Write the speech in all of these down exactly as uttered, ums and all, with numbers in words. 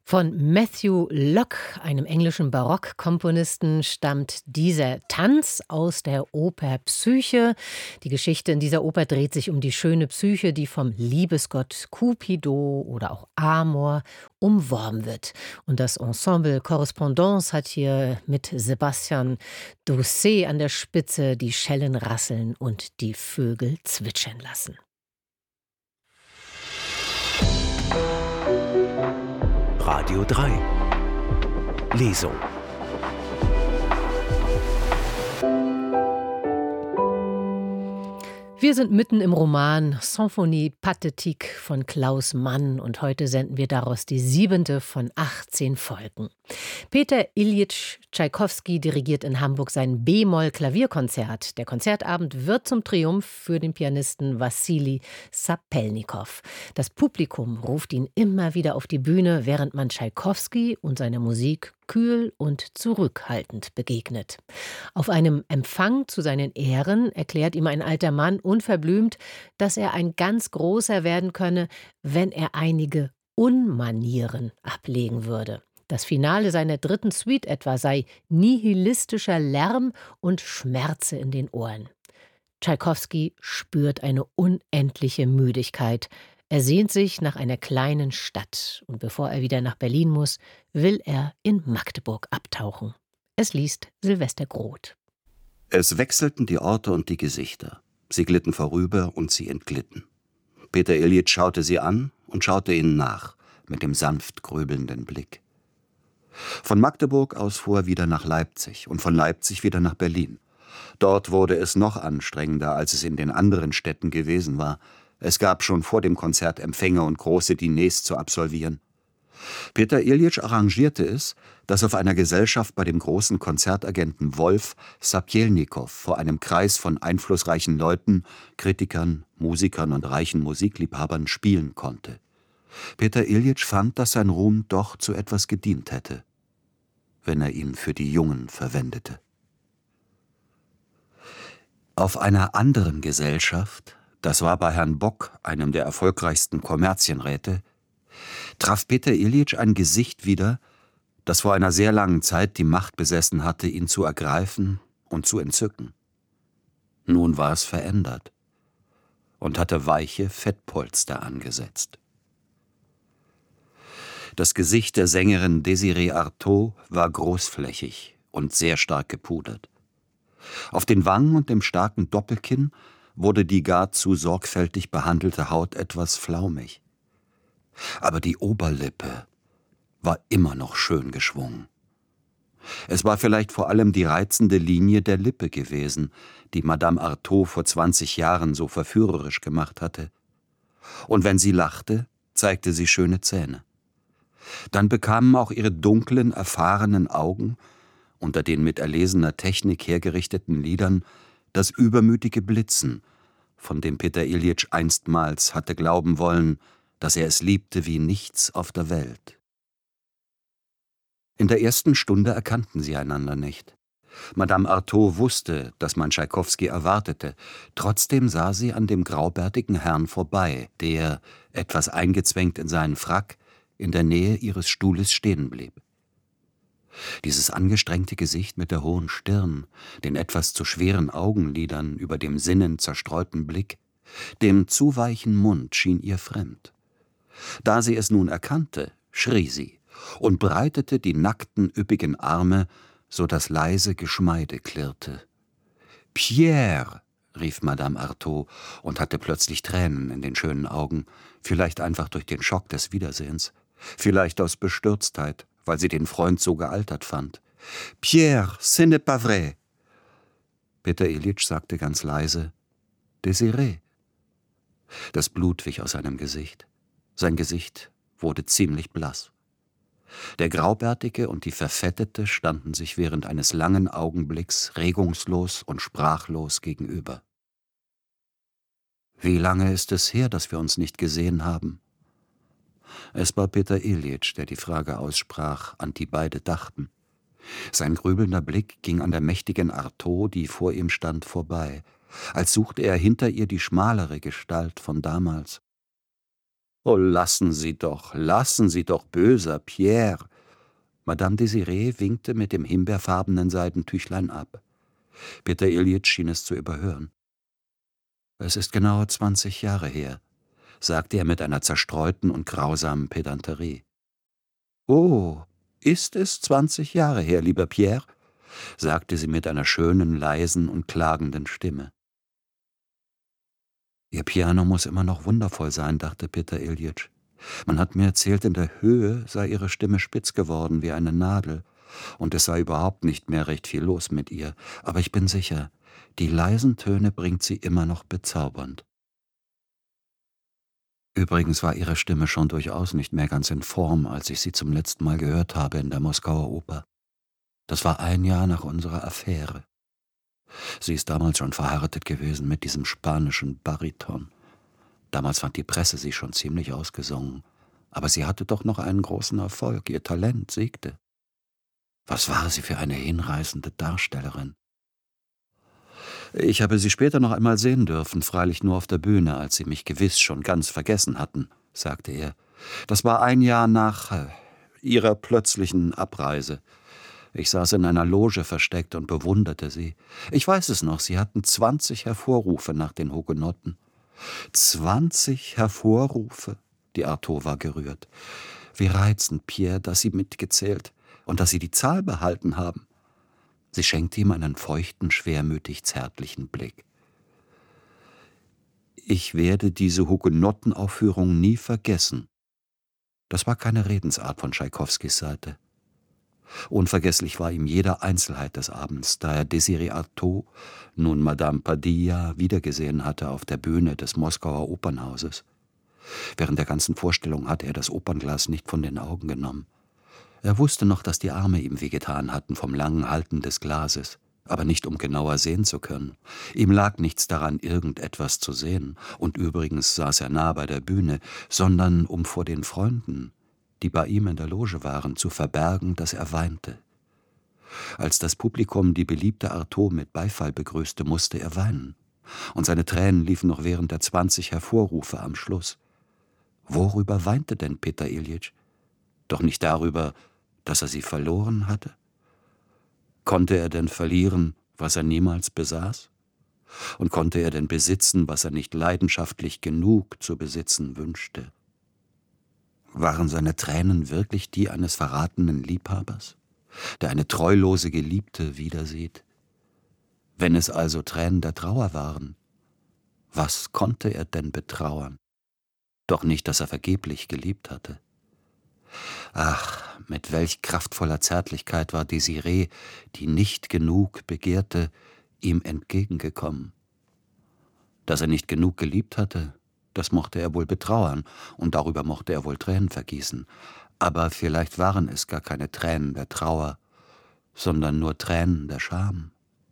Von Matthew Locke, einem englischen Barockkomponisten, stammt dieser Tanz aus der Oper Psyche. Die Geschichte in dieser Oper dreht sich um die schöne Psyche, die vom Liebesgott Cupido oder auch Amor umworben wird. Und das Ensemble Correspondance hat hier mit Sebastian Doucet an der Spitze die Schellen rasseln und die Vögel zwitschern lassen. Radio drei Lesung. Wir sind mitten im Roman Symphonie Pathétique von Klaus Mann und heute senden wir daraus die siebente von achtzehn Folgen. Peter Iljitsch Tschaikowski dirigiert in Hamburg sein B-Moll-Klavierkonzert. Der Konzertabend wird zum Triumph für den Pianisten Wassili Sapelnikow. Das Publikum ruft ihn immer wieder auf die Bühne, während man Tschaikowski und seiner Musik kühl und zurückhaltend begegnet. Auf einem Empfang zu seinen Ehren erklärt ihm ein alter Mann unverblümt, dass er ein ganz Großer werden könne, wenn er einige Unmanieren ablegen würde. Das Finale seiner dritten Suite etwa sei nihilistischer Lärm und Schmerze in den Ohren. Tschaikowski spürt eine unendliche Müdigkeit. Er sehnt sich nach einer kleinen Stadt und bevor er wieder nach Berlin muss, will er in Magdeburg abtauchen. Es liest Silvester Groth. Es wechselten die Orte und die Gesichter. Sie glitten vorüber und sie entglitten. Peter Iljitsch schaute sie an und schaute ihnen nach, mit dem sanft grübelnden Blick. Von Magdeburg aus fuhr er wieder nach Leipzig und von Leipzig wieder nach Berlin. Dort wurde es noch anstrengender, als es in den anderen Städten gewesen war. Es gab schon vor dem Konzert Empfänge und große Diners zu absolvieren. Peter Iljitsch arrangierte es, dass auf einer Gesellschaft bei dem großen Konzertagenten Wolf Sapelnikow vor einem Kreis von einflussreichen Leuten, Kritikern, Musikern und reichen Musikliebhabern spielen konnte. Peter Iljitsch fand, dass sein Ruhm doch zu etwas gedient hätte, wenn er ihn für die Jungen verwendete. Auf einer anderen Gesellschaft, das war bei Herrn Bock, einem der erfolgreichsten Kommerzienräte, traf Peter Iljitsch ein Gesicht wieder, das vor einer sehr langen Zeit die Macht besessen hatte, ihn zu ergreifen und zu entzücken. Nun war es verändert und hatte weiche Fettpolster angesetzt. Das Gesicht der Sängerin Désirée Arthaud war großflächig und sehr stark gepudert. Auf den Wangen und dem starken Doppelkinn wurde die gar zu sorgfältig behandelte Haut etwas flaumig. Aber die Oberlippe war immer noch schön geschwungen. Es war vielleicht vor allem die reizende Linie der Lippe gewesen, die Madame Arthaud vor zwanzig Jahren so verführerisch gemacht hatte. Und wenn sie lachte, zeigte sie schöne Zähne. Dann bekamen auch ihre dunklen, erfahrenen Augen unter den mit erlesener Technik hergerichteten Lidern das übermütige Blitzen, von dem Peter Iljitsch einstmals hatte glauben wollen, dass er es liebte wie nichts auf der Welt. In der ersten Stunde erkannten sie einander nicht. Madame Arthaud wusste, dass man Tschaikowski erwartete. Trotzdem sah sie an dem graubärtigen Herrn vorbei, der, etwas eingezwängt in seinen Frack, in der Nähe ihres Stuhles stehen blieb. Dieses angestrengte Gesicht mit der hohen Stirn, den etwas zu schweren Augenlidern über dem sinnend zerstreuten Blick, dem zu weichen Mund schien ihr fremd. Da sie es nun erkannte, schrie sie und breitete die nackten, üppigen Arme, so dass leise Geschmeide klirrte. »Pierre«, rief Madame Arthaud und hatte plötzlich Tränen in den schönen Augen, vielleicht einfach durch den Schock des Wiedersehens, vielleicht aus Bestürztheit, weil sie den Freund so gealtert fand. »Pierre, ce n'est pas vrai!« Peter Iljitsch sagte ganz leise, »Désirée.« Das Blut wich aus seinem Gesicht. Sein Gesicht wurde ziemlich blass. Der Graubärtige und die Verfettete standen sich während eines langen Augenblicks regungslos und sprachlos gegenüber. »Wie lange ist es her, dass wir uns nicht gesehen haben?« Es war Peter Iljitsch, der die Frage aussprach, an die beide dachten. Sein grübelnder Blick ging an der mächtigen Arthaud, die vor ihm stand, vorbei, als suchte er hinter ihr die schmalere Gestalt von damals. »Oh, lassen Sie doch, lassen Sie doch, böser Pierre!« Madame Désirée winkte mit dem himbeerfarbenen Seidentüchlein ab. Peter Iljitsch schien es zu überhören. »Es ist genau zwanzig Jahre her«, sagte er mit einer zerstreuten und grausamen Pedanterie. »Oh, ist es zwanzig Jahre her, lieber Pierre?« sagte sie mit einer schönen, leisen und klagenden Stimme. »Ihr Piano muss immer noch wundervoll sein«, dachte Peter Iljitsch. »Man hat mir erzählt, in der Höhe sei ihre Stimme spitz geworden wie eine Nadel, und es sei überhaupt nicht mehr recht viel los mit ihr. Aber ich bin sicher, die leisen Töne bringt sie immer noch bezaubernd.« Übrigens war ihre Stimme schon durchaus nicht mehr ganz in Form, als ich sie zum letzten Mal gehört habe in der Moskauer Oper. Das war ein Jahr nach unserer Affäre. Sie ist damals schon verheiratet gewesen mit diesem spanischen Bariton. Damals fand die Presse sie schon ziemlich ausgesungen. Aber sie hatte doch noch einen großen Erfolg. Ihr Talent siegte. Was war sie für eine hinreißende Darstellerin? Ich habe sie später noch einmal sehen dürfen, freilich nur auf der Bühne, als sie mich gewiss schon ganz vergessen hatten, sagte er. Das war ein Jahr nach äh, ihrer plötzlichen Abreise. Ich saß in einer Loge versteckt und bewunderte sie. Ich weiß es noch, sie hatten zwanzig Hervorrufe nach den Hugenotten. Zwanzig Hervorrufe? Die Artaud war gerührt. Wie reizend, Pierre, dass Sie mitgezählt und dass Sie die Zahl behalten haben. Sie schenkte ihm einen feuchten, schwermütig zärtlichen Blick. Ich werde diese Hugenottenaufführung nie vergessen. Das war keine Redensart von Tschaikowskis Seite. Unvergesslich war ihm jede Einzelheit des Abends, da er Désirée Artaud, nun Madame Padilla, wiedergesehen hatte auf der Bühne des Moskauer Opernhauses. Während der ganzen Vorstellung hatte er das Opernglas nicht von den Augen genommen. Er wusste noch, dass die Arme ihm wehgetan hatten vom langen Halten des Glases, aber nicht, um genauer sehen zu können. Ihm lag nichts daran, irgendetwas zu sehen, und übrigens saß er nah bei der Bühne, sondern um vor den Freunden, die bei ihm in der Loge waren, zu verbergen, dass er weinte. Als das Publikum die beliebte Artaud mit Beifall begrüßte, musste er weinen, und seine Tränen liefen noch während der zwanzig Hervorrufe am Schluss. Worüber weinte denn Peter Iljitsch? Doch nicht darüber, dass er sie verloren hatte? Konnte er denn verlieren, was er niemals besaß? Und konnte er denn besitzen, was er nicht leidenschaftlich genug zu besitzen wünschte? Waren seine Tränen wirklich die eines verratenen Liebhabers, der eine treulose Geliebte wiedersieht? Wenn es also Tränen der Trauer waren, was konnte er denn betrauern? Doch nicht, dass er vergeblich geliebt hatte. Ach, mit welch kraftvoller Zärtlichkeit war Désirée, die nicht genug begehrte, ihm entgegengekommen. Dass er nicht genug geliebt hatte, das mochte er wohl betrauern, und darüber mochte er wohl Tränen vergießen. Aber vielleicht waren es gar keine Tränen der Trauer, sondern nur Tränen der Scham.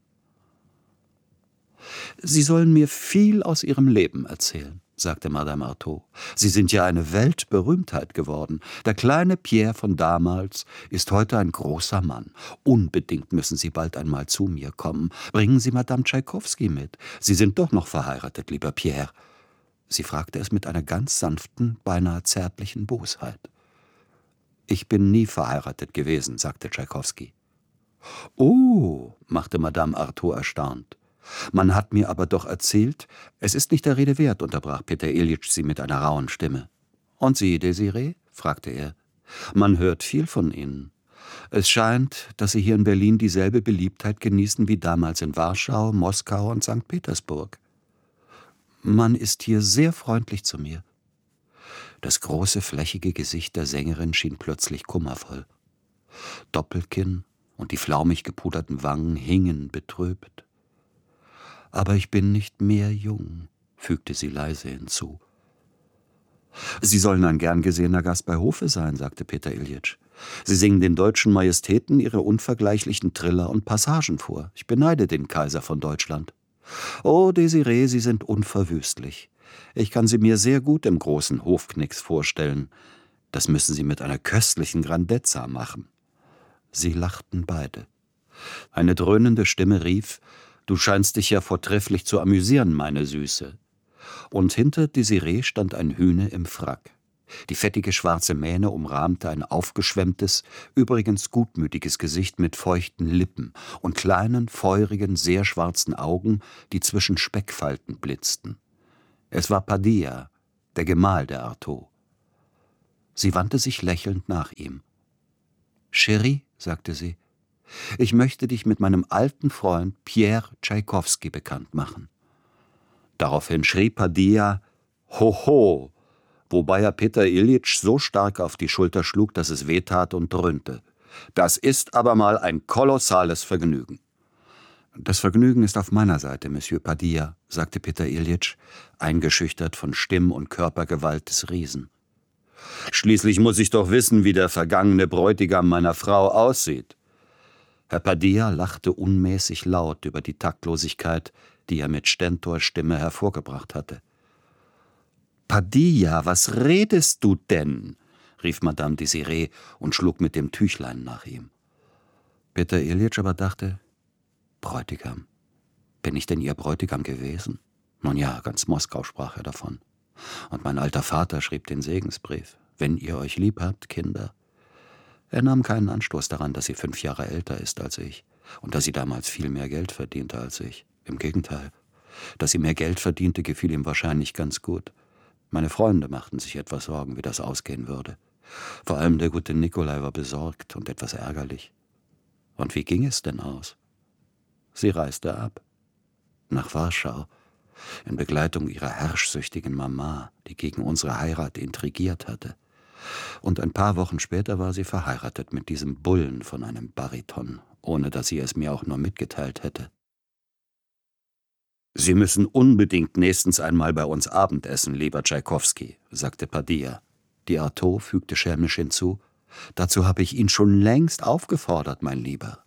»Sie sollen mir viel aus Ihrem Leben erzählen«, sagte Madame Artaud. »Sie sind ja eine Weltberühmtheit geworden. Der kleine Pierre von damals ist heute ein großer Mann. Unbedingt müssen Sie bald einmal zu mir kommen. Bringen Sie Madame Tschaikowski mit. Sie sind doch noch verheiratet, lieber Pierre.« Sie fragte es mit einer ganz sanften, beinahe zärtlichen Bosheit. »Ich bin nie verheiratet gewesen«, sagte Tschaikowski. »Oh«, machte Madame Artaud erstaunt. »Man hat mir aber doch erzählt, es ist nicht der Rede wert«, unterbrach Peter Iljitsch sie mit einer rauen Stimme. »Und Sie, Désirée?« fragte er. »Man hört viel von Ihnen. Es scheint, dass Sie hier in Berlin dieselbe Beliebtheit genießen wie damals in Warschau, Moskau und Sankt Petersburg. Man ist hier sehr freundlich zu mir.« Das große, flächige Gesicht der Sängerin schien plötzlich kummervoll. Doppelkinn und die flaumig gepuderten Wangen hingen betrübt. »Aber ich bin nicht mehr jung«, fügte sie leise hinzu. »Sie sollen ein gern gesehener Gast bei Hofe sein«, sagte Peter Iljitsch. »Sie singen den deutschen Majestäten ihre unvergleichlichen Triller und Passagen vor. Ich beneide den Kaiser von Deutschland. Oh, Désirée, Sie sind unverwüstlich. Ich kann Sie mir sehr gut im großen Hofknicks vorstellen. Das müssen Sie mit einer köstlichen Grandezza machen.« Sie lachten beide. Eine dröhnende Stimme rief: »Du scheinst dich ja vortrefflich zu amüsieren, meine Süße.« Und hinter Désirée stand ein Hüne im Frack. Die fettige schwarze Mähne umrahmte ein aufgeschwemmtes, übrigens gutmütiges Gesicht mit feuchten Lippen und kleinen, feurigen, sehr schwarzen Augen, die zwischen Speckfalten blitzten. Es war Padilla, der Gemahl der Artaud. Sie wandte sich lächelnd nach ihm. »Chérie«, sagte sie, »ich möchte dich mit meinem alten Freund Pierre Tschaikowski bekannt machen.« Daraufhin schrie Padilla »Hoho«, wobei er Peter Iljitsch so stark auf die Schulter schlug, dass es wehtat und dröhnte. »Das ist aber mal ein kolossales Vergnügen.« »Das Vergnügen ist auf meiner Seite, Monsieur Padilla«, sagte Peter Iljitsch, eingeschüchtert von Stimm- und Körpergewalt des Riesen. »Schließlich muss ich doch wissen, wie der vergangene Bräutigam meiner Frau aussieht.« Herr Padilla lachte unmäßig laut über die Taktlosigkeit, die er mit Stentors Stimme hervorgebracht hatte. »Padilla, was redest du denn?« rief Madame Désirée und schlug mit dem Tüchlein nach ihm. Peter Iljitsch aber dachte, »Bräutigam? Bin ich denn Ihr Bräutigam gewesen?« Nun ja, ganz Moskau sprach er davon. Und mein alter Vater schrieb den Segensbrief. »Wenn ihr euch lieb habt, Kinder.« Er nahm keinen Anstoß daran, dass sie fünf Jahre älter ist als ich und dass sie damals viel mehr Geld verdiente als ich. Im Gegenteil, dass sie mehr Geld verdiente, gefiel ihm wahrscheinlich ganz gut. Meine Freunde machten sich etwas Sorgen, wie das ausgehen würde. Vor allem der gute Nikolai war besorgt und etwas ärgerlich. Und wie ging es denn aus? Sie reiste ab. Nach Warschau, in Begleitung ihrer herrschsüchtigen Mama, die gegen unsere Heirat intrigiert hatte. Und ein paar Wochen später war sie verheiratet mit diesem Bullen von einem Bariton, ohne dass sie es mir auch nur mitgeteilt hätte. »Sie müssen unbedingt nächstens einmal bei uns Abendessen, lieber Tschaikowski«, sagte Padilla. Die Artaud fügte schelmisch hinzu, »dazu habe ich ihn schon längst aufgefordert, mein Lieber.«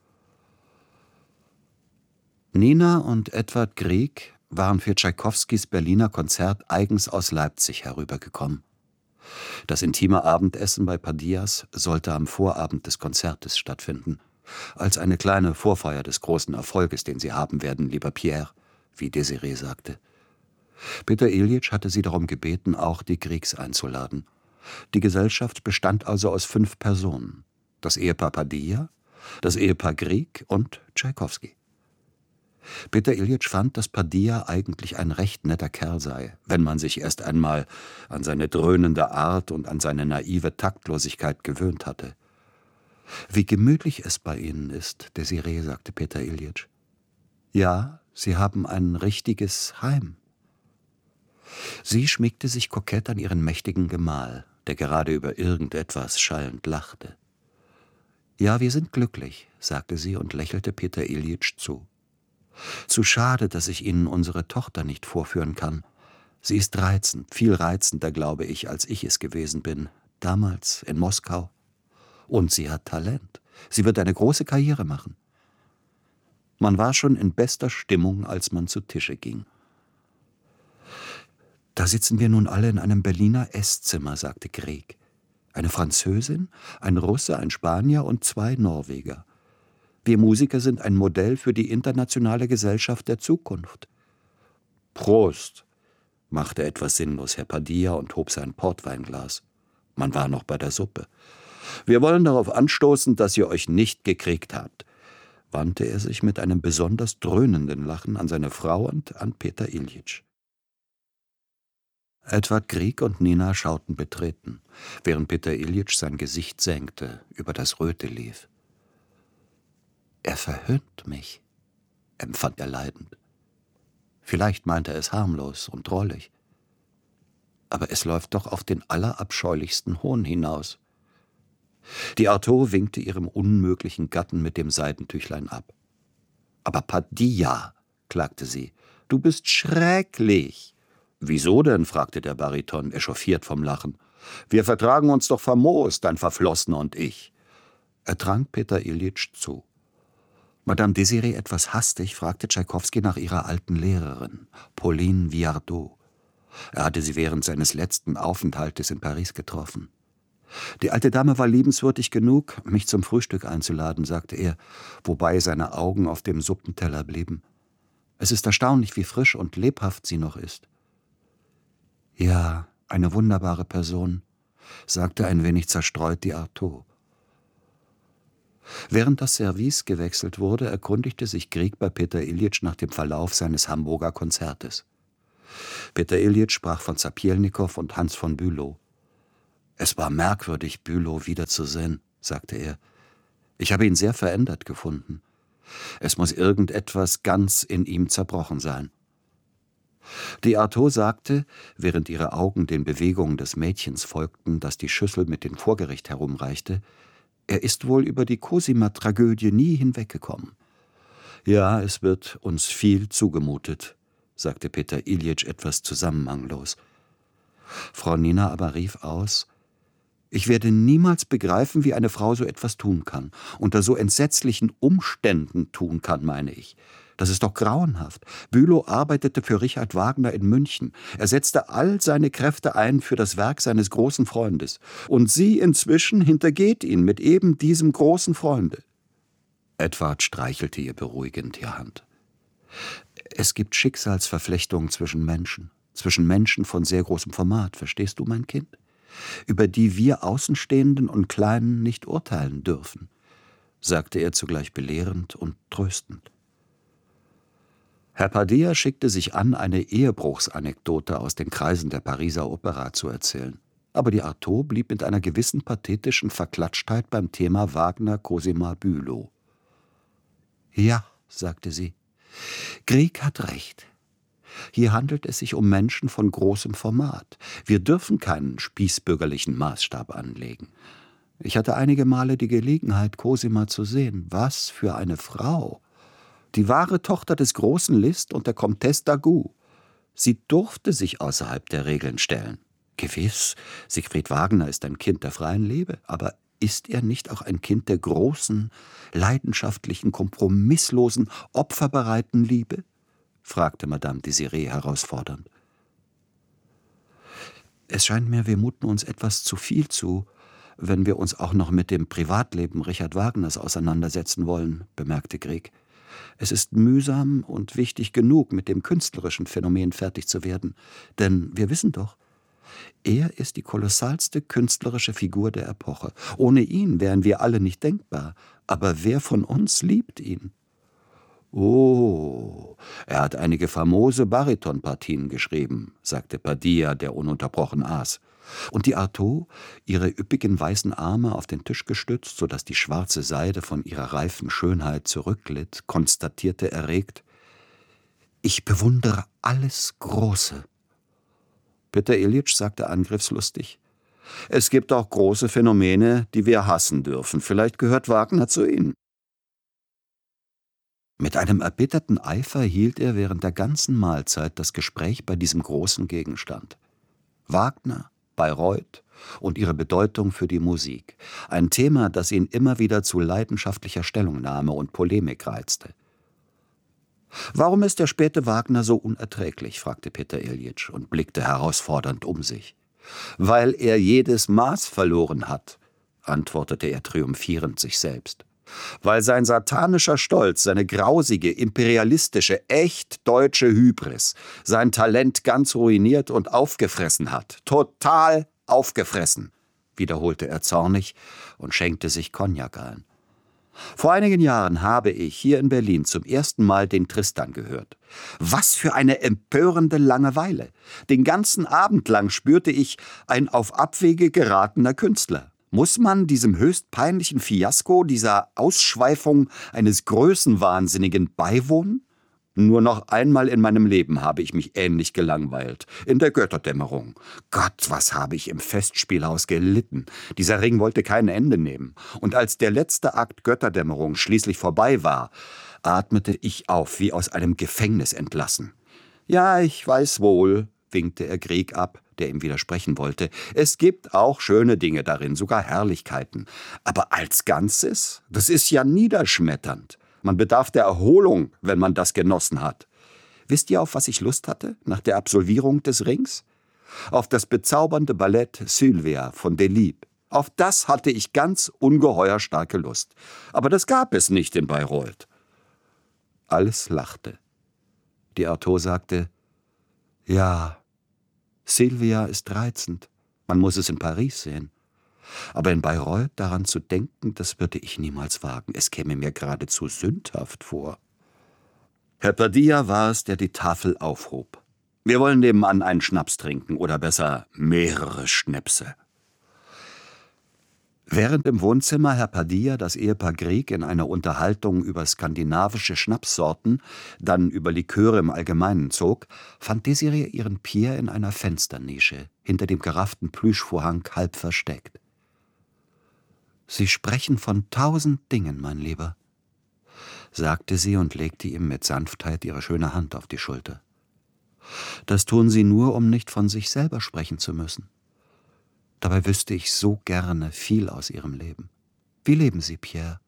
Nina und Edward Grieg waren für Tschaikowskis Berliner Konzert eigens aus Leipzig herübergekommen. Das intime Abendessen bei Padillas sollte am Vorabend des Konzertes stattfinden, als eine kleine Vorfeier des großen Erfolges, den sie haben werden, lieber Pierre, wie Désirée sagte. Peter Iljitsch hatte sie darum gebeten, auch die Griegs einzuladen. Die Gesellschaft bestand also aus fünf Personen: das Ehepaar Padilla, das Ehepaar Grieg und Tschaikowski. Peter Iljitsch fand, dass Padilla eigentlich ein recht netter Kerl sei, wenn man sich erst einmal an seine dröhnende Art und an seine naive Taktlosigkeit gewöhnt hatte. »Wie gemütlich es bei Ihnen ist, Désirée«, sagte Peter Iljitsch. »Ja, Sie haben ein richtiges Heim.« Sie schmiegte sich kokett an ihren mächtigen Gemahl, der gerade über irgendetwas schallend lachte. »Ja, wir sind glücklich«, sagte sie und lächelte Peter Iljitsch zu. »Zu schade, dass ich Ihnen unsere Tochter nicht vorführen kann. Sie ist reizend, viel reizender, glaube ich, als ich es gewesen bin, damals in Moskau. Und sie hat Talent. Sie wird eine große Karriere machen.« Man war schon in bester Stimmung, als man zu Tische ging. »Da sitzen wir nun alle in einem Berliner Esszimmer«, sagte Grieg. »Eine Französin, ein Russe, ein Spanier und zwei Norweger. Wir Musiker sind ein Modell für die internationale Gesellschaft der Zukunft.« »Prost«, machte etwas sinnlos Herr Padilla und hob sein Portweinglas. Man war noch bei der Suppe. »Wir wollen darauf anstoßen, dass ihr euch nicht gekriegt habt«, wandte er sich mit einem besonders dröhnenden Lachen an seine Frau und an Peter Iljitsch. Edward Grieg und Nina schauten betreten, während Peter Iljitsch sein Gesicht senkte, über das Röte lief. »Er verhöhnt mich«, empfand er leidend. Vielleicht meinte er es harmlos und drollig. Aber es läuft doch auf den allerabscheulichsten Hohn hinaus. Die Artaud winkte ihrem unmöglichen Gatten mit dem Seidentüchlein ab. »Aber Padilla«, klagte sie, »du bist schrecklich.« »Wieso denn?« fragte der Bariton, echauffiert vom Lachen. »Wir vertragen uns doch famos, dein Verflossener und ich.« Er trank Peter Iljitsch zu. Madame Désirée etwas hastig fragte Tschaikowski nach ihrer alten Lehrerin, Pauline Viardot. Er hatte sie während seines letzten Aufenthaltes in Paris getroffen. »Die alte Dame war liebenswürdig genug, mich zum Frühstück einzuladen«, sagte er, wobei seine Augen auf dem Suppenteller blieben. »Es ist erstaunlich, wie frisch und lebhaft sie noch ist.« »Ja«, Eine wunderbare Person, sagte ein wenig zerstreut die Artaud. Während das Service gewechselt wurde, erkundigte sich Grieg bei Peter Iljitsch nach dem Verlauf seines Hamburger Konzertes. Peter Iljitsch sprach von Zapielnikow und Hans von Bülow. »Es war merkwürdig, Bülow wiederzusehen«, sagte er. »Ich habe ihn sehr verändert gefunden. Es muss irgendetwas ganz in ihm zerbrochen sein.« Die Artaud sagte, während ihre Augen den Bewegungen des Mädchens folgten, das die Schüssel mit dem Vorgericht herumreichte, er ist wohl über die Cosima-Tragödie nie hinweggekommen. »Ja, es wird uns viel zugemutet«, sagte Peter Iljitsch etwas zusammenhanglos. Frau Nina aber rief aus: »Ich werde niemals begreifen, wie eine Frau so etwas tun kann, unter so entsetzlichen Umständen tun kann, meine ich. Das ist doch grauenhaft. Bülow arbeitete für Richard Wagner in München. Er setzte all seine Kräfte ein für das Werk seines großen Freundes. Und sie inzwischen hintergeht ihn mit eben diesem großen Freunde.« Edward streichelte ihr beruhigend die Hand. »Es gibt Schicksalsverflechtungen zwischen Menschen, zwischen Menschen von sehr großem Format, verstehst du, mein Kind? Über die wir Außenstehenden und Kleinen nicht urteilen dürfen«, sagte er zugleich belehrend und tröstend. Herr Padilla schickte sich an, eine Ehebruchsanekdote aus den Kreisen der Pariser Opera zu erzählen. Aber die Artaud blieb mit einer gewissen pathetischen Verklatschtheit beim Thema Wagner, Cosima, Bülow. »Ja«, sagte sie, »Grieg hat recht. Hier handelt es sich um Menschen von großem Format. Wir dürfen keinen spießbürgerlichen Maßstab anlegen. Ich hatte einige Male die Gelegenheit, Cosima zu sehen. Was für eine Frau! Die wahre Tochter des großen Liszt und der Comtesse d'Agoult. Sie durfte sich außerhalb der Regeln stellen. Gewiss, Siegfried Wagner ist ein Kind der freien Liebe, aber ist er nicht auch ein Kind der großen, leidenschaftlichen, kompromisslosen, opferbereiten Liebe?« fragte Madame Désirée herausfordernd. »Es scheint mir, wir muten uns etwas zu viel zu, wenn wir uns auch noch mit dem Privatleben Richard Wagners auseinandersetzen wollen«, bemerkte Grieg. »Es ist mühsam und wichtig genug, mit dem künstlerischen Phänomen fertig zu werden. Denn wir wissen doch, er ist die kolossalste künstlerische Figur der Epoche. Ohne ihn wären wir alle nicht denkbar. Aber wer von uns liebt ihn?« »Oh, er hat einige famose Baritonpartien geschrieben«, sagte Padilla, der ununterbrochen aß. Und die Artaud, ihre üppigen weißen Arme auf den Tisch gestützt, so dass die schwarze Seide von ihrer reifen Schönheit zurückglitt, konstatierte erregt: »Ich bewundere alles Große.« Peter Iljitsch sagte angriffslustig: »Es gibt auch große Phänomene, die wir hassen dürfen. Vielleicht gehört Wagner zu ihnen.« Mit einem erbitterten Eifer hielt er während der ganzen Mahlzeit das Gespräch bei diesem großen Gegenstand. Wagner, Bayreuth und ihre Bedeutung für die Musik. Ein Thema, das ihn immer wieder zu leidenschaftlicher Stellungnahme und Polemik reizte. »Warum ist der späte Wagner so unerträglich?« fragte Peter Iljitsch und blickte herausfordernd um sich. »Weil er jedes Maß verloren hat«, antwortete er triumphierend sich selbst. »Weil sein satanischer Stolz, seine grausige, imperialistische, echt deutsche Hybris sein Talent ganz ruiniert und aufgefressen hat. Total aufgefressen«, wiederholte er zornig und schenkte sich Cognac ein. »Vor einigen Jahren habe ich hier in Berlin zum ersten Mal den Tristan gehört. Was für eine empörende Langeweile! Den ganzen Abend lang spürte ich, ein auf Abwege geratener Künstler. Muss man diesem höchst peinlichen Fiasko, dieser Ausschweifung eines Größenwahnsinnigen beiwohnen? Nur noch einmal in meinem Leben habe ich mich ähnlich gelangweilt. In der Götterdämmerung. Gott, was habe ich im Festspielhaus gelitten. Dieser Ring wollte kein Ende nehmen. Und als der letzte Akt Götterdämmerung schließlich vorbei war, atmete ich auf, wie aus einem Gefängnis entlassen. »Ja, ich weiß wohl«, winkte er Grieg ab, der ihm widersprechen wollte. »Es gibt auch schöne Dinge darin, sogar Herrlichkeiten. Aber als Ganzes, das ist ja niederschmetternd. Man bedarf der Erholung, wenn man das genossen hat. Wisst ihr, auf was ich Lust hatte, nach der Absolvierung des Rings? Auf das bezaubernde Ballett Sylvia von Delibes. Auf das hatte ich ganz ungeheuer starke Lust. Aber das gab es nicht in Bayreuth.« Alles lachte. Die Artaud sagte: »Ja, Silvia ist reizend. Man muss es in Paris sehen. Aber in Bayreuth daran zu denken, das würde ich niemals wagen. Es käme mir geradezu sündhaft vor. Herr Padilla war es, der die Tafel aufhob. Wir wollen nebenan einen Schnaps trinken, oder besser mehrere Schnäpse. Während im Wohnzimmer Herr Padilla das Ehepaar Grieg in einer Unterhaltung über skandinavische Schnapssorten, dann über Liköre im Allgemeinen zog, fand Desiree ihren Pierre in einer Fensternische, hinter dem gerafften Plüschvorhang halb versteckt. »Sie sprechen von tausend Dingen, mein Lieber«, sagte sie und legte ihm mit Sanftheit ihre schöne Hand auf die Schulter. »Das tun Sie nur, um nicht von sich selber sprechen zu müssen. Dabei wüsste ich so gerne viel aus Ihrem Leben. Wie leben Sie, Pierre?«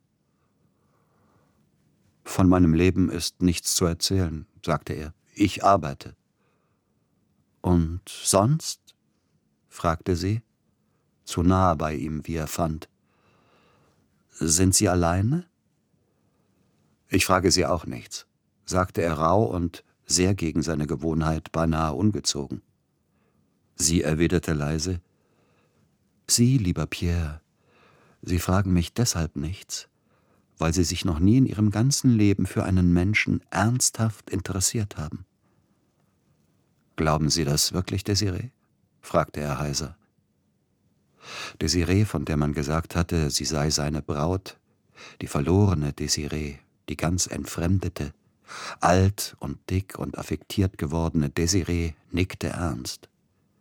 »Von meinem Leben ist nichts zu erzählen«, sagte er. »Ich arbeite.« »Und sonst?«, fragte sie, zu nahe bei ihm, wie er fand. »Sind Sie alleine?« »Ich frage Sie auch nichts«, sagte er rauh und sehr gegen seine Gewohnheit, beinahe ungezogen. Sie erwiderte leise: »Sie, lieber Pierre, Sie fragen mich deshalb nichts, weil Sie sich noch nie in Ihrem ganzen Leben für einen Menschen ernsthaft interessiert haben.« »Glauben Sie das wirklich, Desiree?«, fragte er heiser. Desiree, von der man gesagt hatte, sie sei seine Braut, die verlorene Desiree, die ganz entfremdete, alt und dick und affektiert gewordene Desiree, nickte ernst.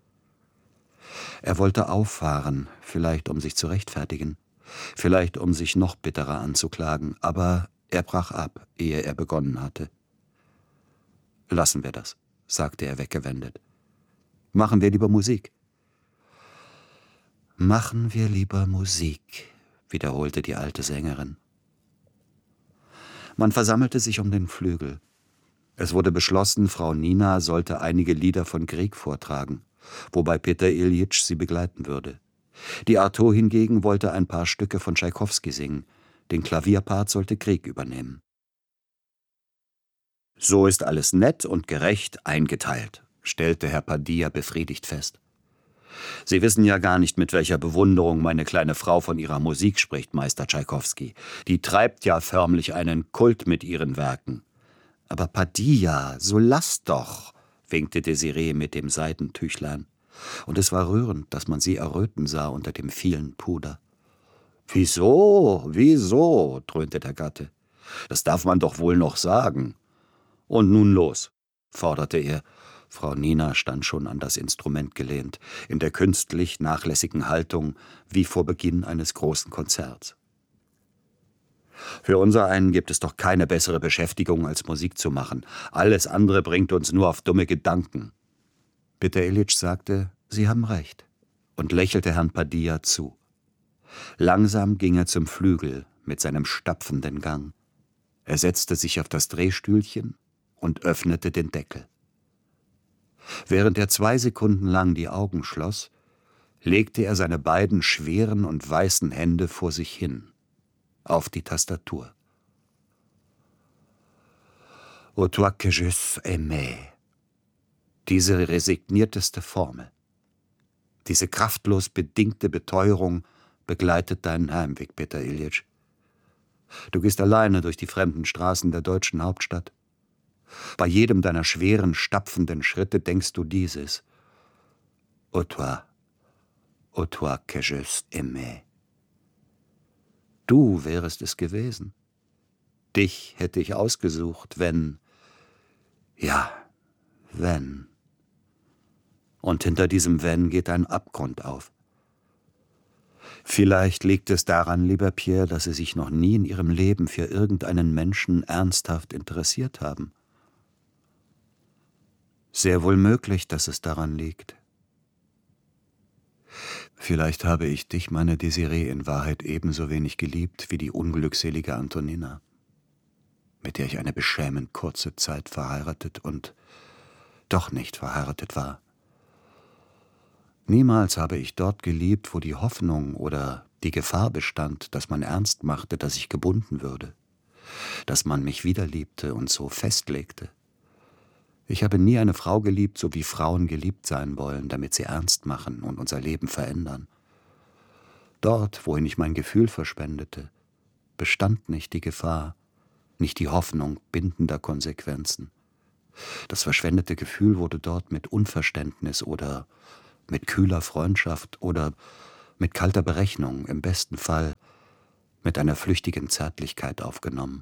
Er wollte auffahren, vielleicht um sich zu rechtfertigen, vielleicht um sich noch bitterer anzuklagen, aber er brach ab, ehe er begonnen hatte. »Lassen wir das«, sagte er weggewendet. »Machen wir lieber Musik.« »Machen wir lieber Musik«, wiederholte die alte Sängerin. Man versammelte sich um den Flügel. Es wurde beschlossen, Frau Nina sollte einige Lieder von Grieg vortragen, wobei Peter Iljitsch sie begleiten würde. Die Artaud hingegen wollte ein paar Stücke von Tschaikowski singen. Den Klavierpart sollte Grieg übernehmen. »So ist alles nett und gerecht eingeteilt«, stellte Herr Padilla befriedigt fest. »Sie wissen ja gar nicht, mit welcher Bewunderung meine kleine Frau von ihrer Musik spricht, Meister Tschaikowski. Die treibt ja förmlich einen Kult mit ihren Werken.« »Aber Padilla, so lass doch«, winkte Desiree mit dem Seidentüchlein. Und es war rührend, dass man sie erröten sah unter dem vielen Puder. »Wieso, wieso?«, dröhnte der Gatte. »Das darf man doch wohl noch sagen.« »Und nun los«, forderte er. Frau Nina stand schon an das Instrument gelehnt, in der künstlich nachlässigen Haltung wie vor Beginn eines großen Konzerts. »Für unsereinen gibt es doch keine bessere Beschäftigung, als Musik zu machen. Alles andere bringt uns nur auf dumme Gedanken.« Peter Iljitsch sagte, »Sie haben recht«, und lächelte Herrn Padilla zu. Langsam ging er zum Flügel mit seinem stapfenden Gang. Er setzte sich auf das Drehstühlchen und öffnete den Deckel. Während er zwei Sekunden lang die Augen schloss, legte er seine beiden schweren und weißen Hände vor sich hin, auf die Tastatur. »O toi que je aimais«, diese resignierteste Formel, diese kraftlos bedingte Beteuerung begleitet deinen Heimweg, Peter Iljitsch. Du gehst alleine durch die fremden Straßen der deutschen Hauptstadt. Bei jedem deiner schweren, stapfenden Schritte denkst du dieses: »O toi, o toi que je aimais.« Du wärest es gewesen. Dich hätte ich ausgesucht, wenn, ja, wenn. Und hinter diesem Wenn geht ein Abgrund auf. Vielleicht liegt es daran, lieber Pierre, dass Sie sich noch nie in Ihrem Leben für irgendeinen Menschen ernsthaft interessiert haben. Sehr wohl möglich, dass es daran liegt. Vielleicht habe ich dich, meine Desiree, in Wahrheit ebenso wenig geliebt wie die unglückselige Antonina, mit der ich eine beschämend kurze Zeit verheiratet und doch nicht verheiratet war. Niemals habe ich dort geliebt, wo die Hoffnung oder die Gefahr bestand, dass man ernst machte, dass ich gebunden würde, dass man mich wiederliebte und so festlegte. Ich habe nie eine Frau geliebt, so wie Frauen geliebt sein wollen, damit sie ernst machen und unser Leben verändern. Dort, wohin ich mein Gefühl verschwendete, bestand nicht die Gefahr, nicht die Hoffnung bindender Konsequenzen. Das verschwendete Gefühl wurde dort mit Unverständnis oder mit kühler Freundschaft oder mit kalter Berechnung, im besten Fall mit einer flüchtigen Zärtlichkeit aufgenommen.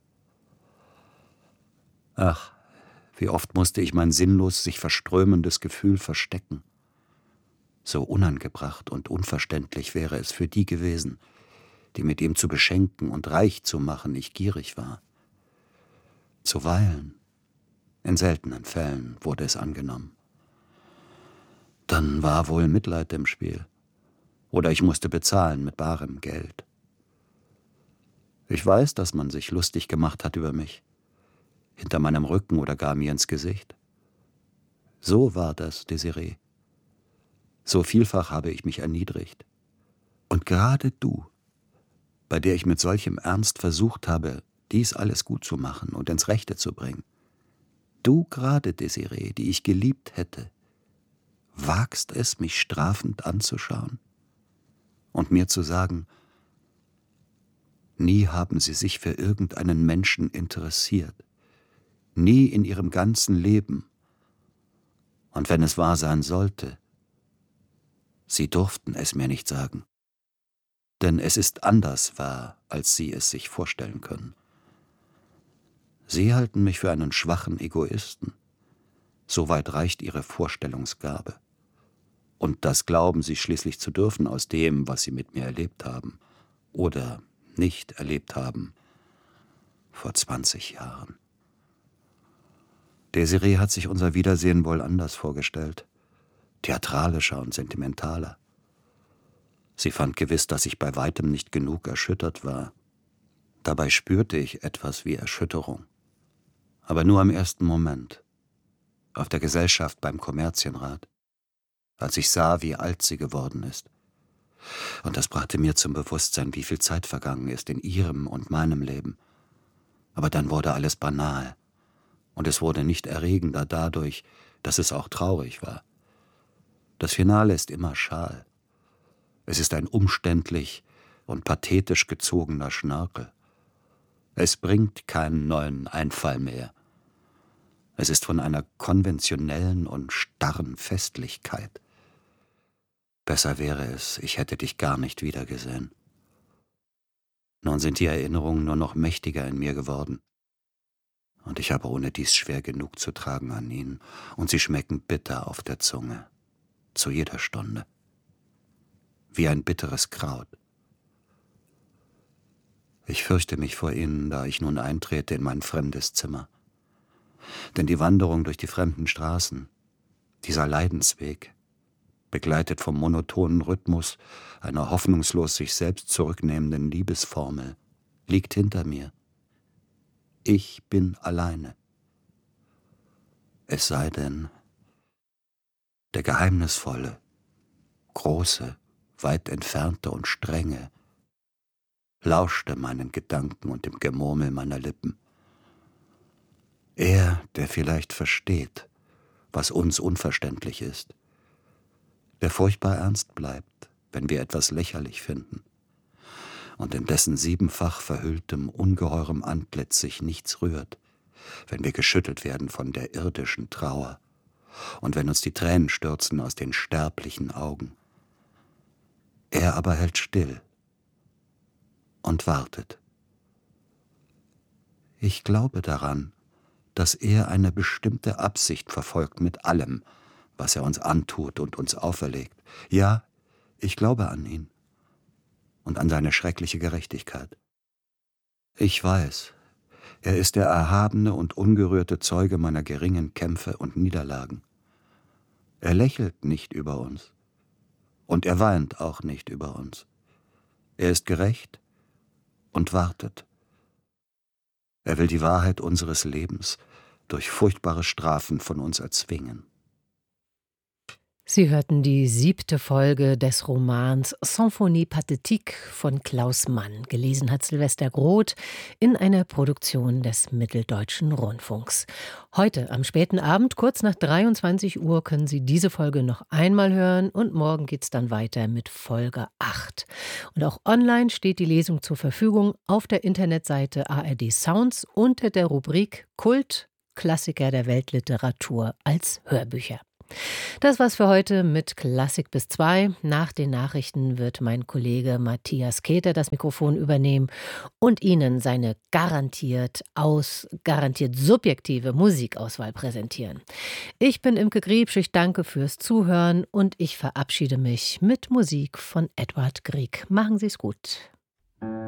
Ach, wie oft musste ich mein sinnlos sich verströmendes Gefühl verstecken. So unangebracht und unverständlich wäre es für die gewesen, die mit ihm zu beschenken und reich zu machen ich gierig war. Zuweilen, in seltenen Fällen, wurde es angenommen. Dann war wohl Mitleid im Spiel. Oder ich musste bezahlen mit barem Geld. Ich weiß, dass man sich lustig gemacht hat über mich, hinter meinem Rücken oder gar mir ins Gesicht. So war das, Desiree. So vielfach habe ich mich erniedrigt. Und gerade du, bei der ich mit solchem Ernst versucht habe, dies alles gut zu machen und ins Rechte zu bringen, du gerade, Desiree, die ich geliebt hätte, wagst es, mich strafend anzuschauen und mir zu sagen, nie haben sie sich für irgendeinen Menschen interessiert, nie in ihrem ganzen Leben. Und wenn es wahr sein sollte, sie durften es mir nicht sagen. Denn es ist anders wahr, als sie es sich vorstellen können. Sie halten mich für einen schwachen Egoisten. So weit reicht ihre Vorstellungsgabe. Und das glauben sie schließlich zu dürfen aus dem, was sie mit mir erlebt haben oder nicht erlebt haben vor zwanzig Jahren. Desiree hat sich unser Wiedersehen wohl anders vorgestellt, theatralischer und sentimentaler. Sie fand gewiss, dass ich bei weitem nicht genug erschüttert war. Dabei spürte ich etwas wie Erschütterung. Aber nur im ersten Moment, auf der Gesellschaft beim Kommerzienrat, als ich sah, wie alt sie geworden ist. Und das brachte mir zum Bewusstsein, wie viel Zeit vergangen ist in ihrem und meinem Leben. Aber dann wurde alles banal. Und es wurde nicht erregender dadurch, dass es auch traurig war. Das Finale ist immer schal. Es ist ein umständlich und pathetisch gezogener Schnörkel. Es bringt keinen neuen Einfall mehr. Es ist von einer konventionellen und starren Festlichkeit. Besser wäre es, ich hätte dich gar nicht wiedergesehen. Nun sind die Erinnerungen nur noch mächtiger in mir geworden. Und ich habe ohnedies schwer genug zu tragen an ihnen, und sie schmecken bitter auf der Zunge, zu jeder Stunde. Wie ein bitteres Kraut. Ich fürchte mich vor ihnen, da ich nun eintrete in mein fremdes Zimmer. Denn die Wanderung durch die fremden Straßen, dieser Leidensweg, begleitet vom monotonen Rhythmus einer hoffnungslos sich selbst zurücknehmenden Liebesformel, liegt hinter mir. Ich bin alleine. Es sei denn, der geheimnisvolle, große, weit entfernte und strenge lauschte meinen Gedanken und dem Gemurmel meiner Lippen. Er, der vielleicht versteht, was uns unverständlich ist, der furchtbar ernst bleibt, wenn wir etwas lächerlich finden, und in dessen siebenfach verhülltem, ungeheurem Antlitz sich nichts rührt, wenn wir geschüttelt werden von der irdischen Trauer und wenn uns die Tränen stürzen aus den sterblichen Augen. Er aber hält still und wartet. Ich glaube daran, dass er eine bestimmte Absicht verfolgt mit allem, was er uns antut und uns auferlegt. Ja, ich glaube an ihn und an seine schreckliche Gerechtigkeit. Ich weiß, er ist der erhabene und ungerührte Zeuge meiner geringen Kämpfe und Niederlagen. Er lächelt nicht über uns und er weint auch nicht über uns. Er ist gerecht und wartet. Er will die Wahrheit unseres Lebens durch furchtbare Strafen von uns erzwingen. Sie hörten die siebte Folge des Romans Symphonie Pathétique von Klaus Mann. Gelesen hat Silvester Groth in einer Produktion des Mitteldeutschen Rundfunks. Heute am späten Abend, kurz nach dreiundzwanzig Uhr, können Sie diese Folge noch einmal hören und morgen geht's dann weiter mit Folge acht. Und auch online steht die Lesung zur Verfügung auf der Internetseite A R D Sounds unter der Rubrik Kult, Klassiker der Weltliteratur als Hörbücher. Das war's für heute mit Klassik bis zwei. Nach den Nachrichten wird mein Kollege Matthias Keter das Mikrofon übernehmen und Ihnen seine garantiert aus, garantiert subjektive Musikauswahl präsentieren. Ich bin Imke Griebsch, ich danke fürs Zuhören und ich verabschiede mich mit Musik von Edvard Grieg. Machen Sie's gut.